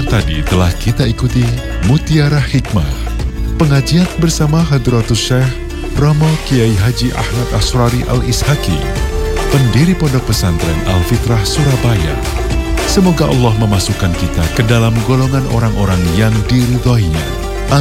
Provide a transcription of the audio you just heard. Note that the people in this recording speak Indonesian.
tadi telah kita ikuti Mutiara Hikmah, pengajian bersama Hadratus Syekh Romo Kiai Haji Ahmad Asrari Al-Ishaki, pendiri Pondok Pesantren Al-Fitrah Surabaya. Semoga Allah memasukkan kita ke dalam golongan orang-orang yang diridhoinya.